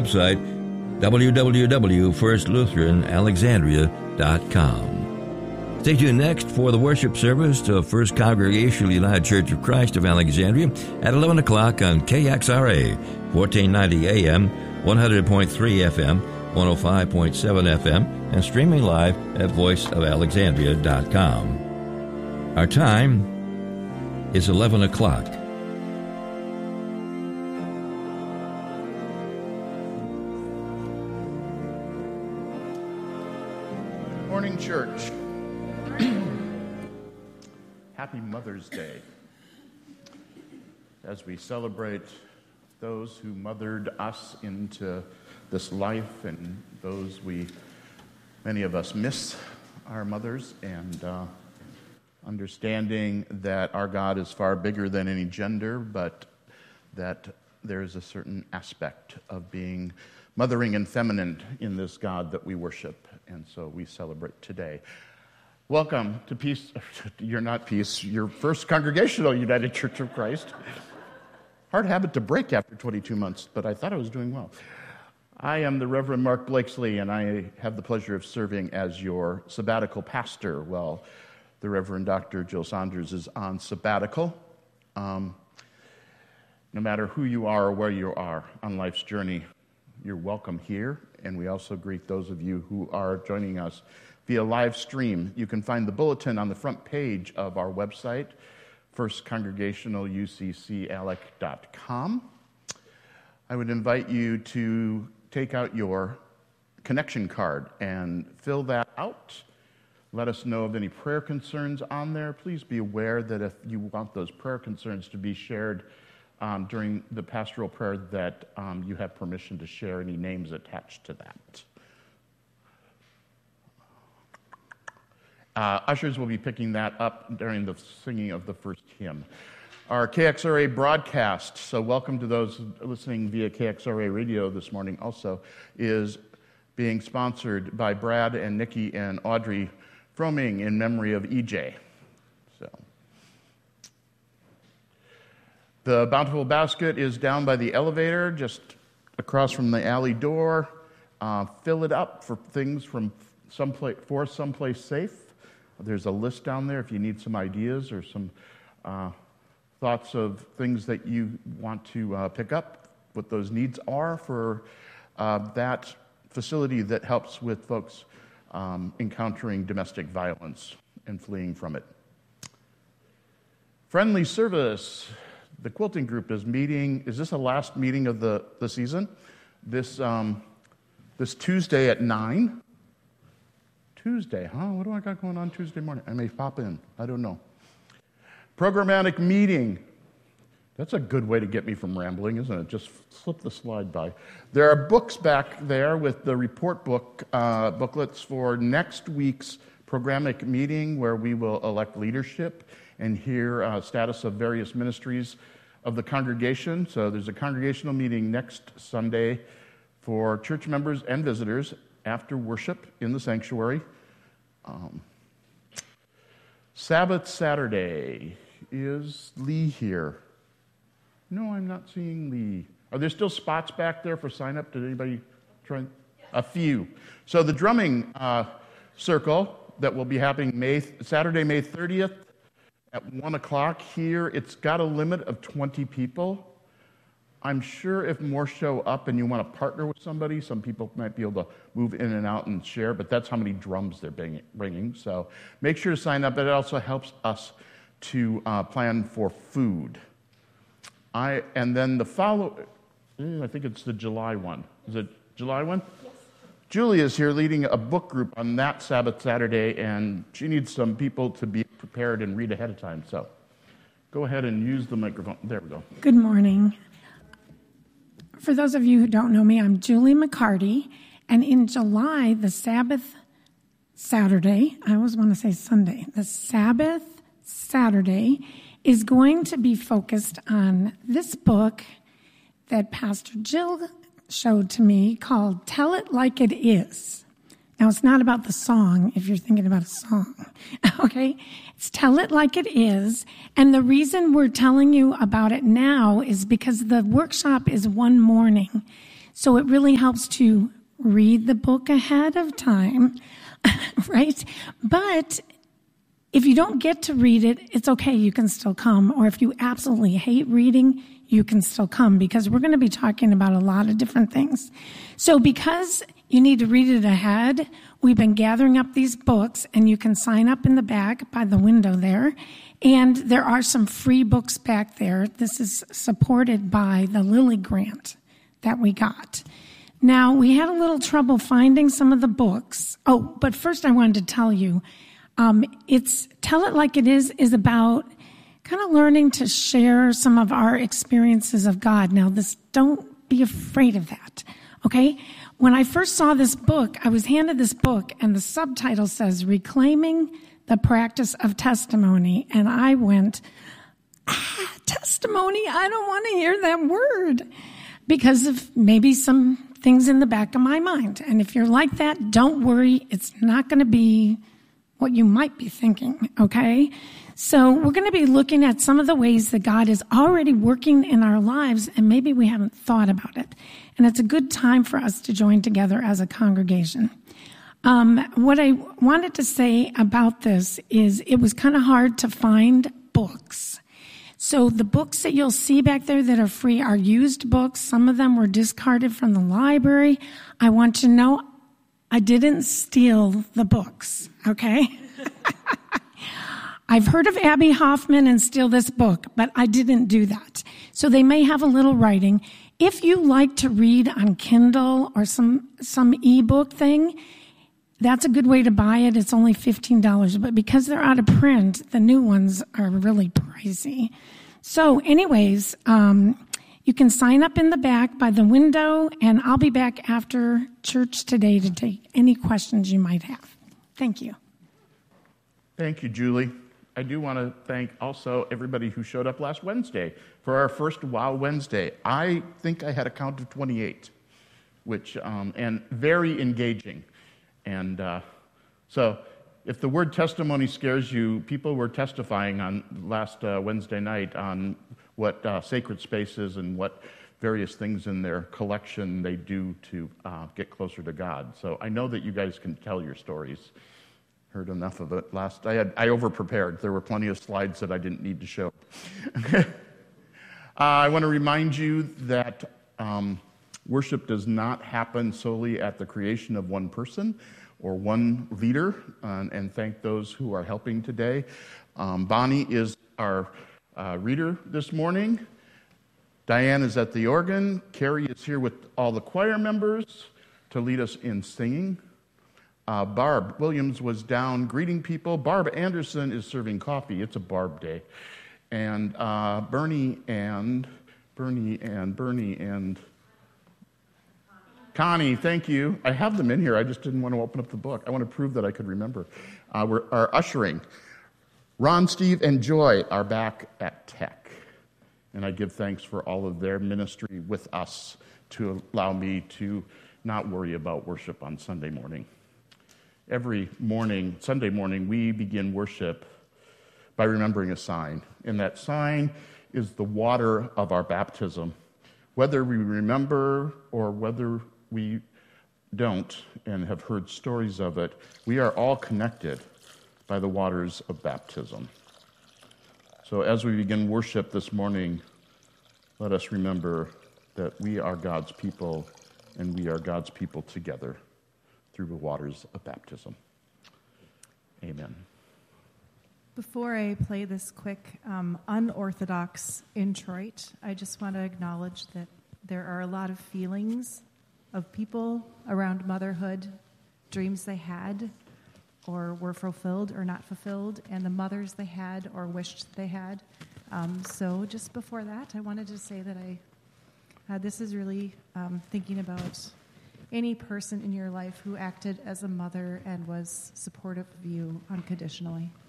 website, www.firstlutheranalexandria.com. Stay tuned next for the worship service of First Congregational United Church of Christ of Alexandria at 11 o'clock on KXRA, 1490 AM, 100.3 FM, 105.7 FM, and streaming live at voiceofalexandria.com. Our time is 11 o'clock. Morning, church. Happy Mother's Day. As we celebrate those who mothered us into this life and those many of us miss our mothers, and understanding that our God is far bigger than any gender, but that there is a certain aspect of being mothering and feminine in this God that we worship, and so we celebrate today. Welcome to Peace, you're not Peace, your First Congregational United Church of Christ. Hard habit to break after 22 months, but I thought I was doing well. I am the Reverend Mark Blakesley, and I have the pleasure of serving as your sabbatical pastor while the Reverend Dr. Jill Saunders is on sabbatical. No matter who you are or where you are on life's journey, you're welcome here, and we also greet those of you who are joining us via live stream. You can find the bulletin on the front page of our website, firstcongregationaluccalec.com. I would invite you to take out your connection card and fill that out. Let us know of any prayer concerns on there. Please be aware that if you want those prayer concerns to be shared during the pastoral prayer, that you have permission to share any names attached to that. Ushers will be picking that up during the singing of the first hymn. Our KXRA broadcast, so welcome to those listening via KXRA radio this morning also, is being sponsored by Brad and Nikki and Audrey Froming in memory of EJ. So, the Bountiful Basket is down by the elevator, just across from the alley door. Fill it up for things from someplace safe. There's a list down there if you need some ideas or some thoughts of things that you want to pick up, what those needs are for that facility that helps with folks encountering domestic violence and fleeing from it. Friendly service. The quilting group is meeting. Is this the last meeting of the season? This Tuesday at 9. Tuesday, What do I got going on Tuesday morning? I may pop in. I don't know. Programmatic meeting. That's a good way to get me from rambling, isn't it? Just slip the slide by. There are books back there with the report booklets for next week's programmatic meeting, where we will elect leadership and hear status of various ministries of the congregation. So there's a congregational meeting next Sunday for church members and visitors after worship in the sanctuary. Sabbath Saturday. Is Lee here? No, I'm not seeing Lee. Are there still spots back there for sign up? Did anybody try? A few. So the drumming circle that will be happening Saturday, May 30th at 1 o'clock here. It's got a limit of 20 people. I'm sure if more show up and you want to partner with somebody, some people might be able to move in and out and share, but that's how many drums they're bringing. So make sure to sign up. It also helps us to plan for food. And then the I think it's the July one. Is it July one? Yes. Julie is here leading a book group on that Sabbath Saturday, and she needs some people to be prepared and read ahead of time. So go ahead and use the microphone. There we go. Good morning. For those of you who don't know me, I'm Julie McCarty, and in July, the Sabbath Saturday, I always want to say Sunday, the Sabbath Saturday is going to be focused on this book that Pastor Jill showed to me called Tell It Like It Is. Now, it's not about the song, if you're thinking about a song, okay? It's Tell It Like It Is, and the reason we're telling you about it now is because the workshop is one morning. So it really helps to read the book ahead of time, right? But if you don't get to read it, it's okay. You can still come. Or if you absolutely hate reading, you can still come, because we're going to be talking about a lot of different things. So because you need to read it ahead, we've been gathering up these books, and you can sign up in the back by the window there. And there are some free books back there. This is supported by the Lilly Grant that we got. Now, we had a little trouble finding some of the books. Oh, but first I wanted to tell you, it's Tell It Like It Is about kind of learning to share some of our experiences of God. Now, don't be afraid of that, okay? When I first saw this book, I was handed this book, and the subtitle says, Reclaiming the Practice of Testimony. And I went, testimony? I don't want to hear that word, because of maybe some things in the back of my mind. And if you're like that, don't worry. It's not going to be what you might be thinking, okay? So we're going to be looking at some of the ways that God is already working in our lives, and maybe we haven't thought about it. And it's a good time for us to join together as a congregation. What I wanted to say about this is it was kind of hard to find books. So the books that you'll see back there that are free are used books. Some of them were discarded from the library. I want you to know I didn't steal the books, okay? I've heard of Abby Hoffman and steal this book, but I didn't do that. So they may have a little writing. If you like to read on Kindle or some ebook thing, that's a good way to buy it. It's only $15, but because they're out of print, the new ones are really pricey. So anyways, you can sign up in the back by the window, and I'll be back after church today to take any questions you might have. Thank you. Thank you, Julie. I do want to thank also everybody who showed up last Wednesday for our first Wow Wednesday. I think I had a count of 28, which and very engaging. And so if the word testimony scares you, people were testifying on last Wednesday night on what sacred spaces and what various things in their collection they do to get closer to God. So I know that you guys can tell your stories. Heard enough of it I over-prepared. There were plenty of slides that I didn't need to show. I want to remind you that worship does not happen solely at the creation of one person or one leader, and thank those who are helping today. Bonnie is our reader this morning. Diane is at the organ. Carrie is here with all the choir members to lead us in singing. Barb Williams was down greeting people. Barb Anderson is serving coffee. It's a Barb day. And Bernie and Connie, thank you. I have them in here. I just didn't want to open up the book. I want to prove that I could remember. Are ushering. Ron, Steve, and Joy are back at Tech. And I give thanks for all of their ministry with us to allow me to not worry about worship on Sunday morning. Every morning, Sunday morning, we begin worship by remembering a sign. And that sign is the water of our baptism. Whether we remember or whether we don't and have heard stories of it, we are all connected by the waters of baptism. So as we begin worship this morning, let us remember that we are God's people and we are God's people together through the waters of baptism. Amen. Before I play this quick unorthodox introit, I just want to acknowledge that there are a lot of feelings of people around motherhood, dreams they had or were fulfilled or not fulfilled, and the mothers they had or wished they had. So just before that, I wanted to say that this is really thinking about any person in your life who acted as a mother and was supportive of you unconditionally.